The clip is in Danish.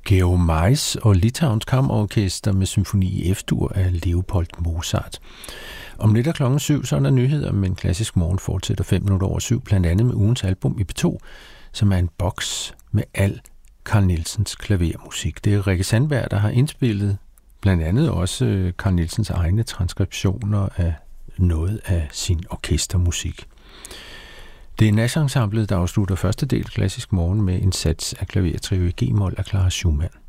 Georg Majs og Litauens Kammerorkester med symfoni i F-dur af Leopold Mozart. Om lidt klokken 7, så er der nyheder, men Klassisk Morgen fortsætter 5 minutter over 7, blandt andet med ugens album i P2, som er en boks med al Carl Nielsens klavermusik. Det er Rikke Sandberg, der har indspillet blandt andet også Carl Nielsens egne transkriptioner af noget af sin orkestermusik. Det er Nash Ensemblet, der afslutter første del Klassisk Morgen med en sats af klavertrio i G-mol af Clara Schumann.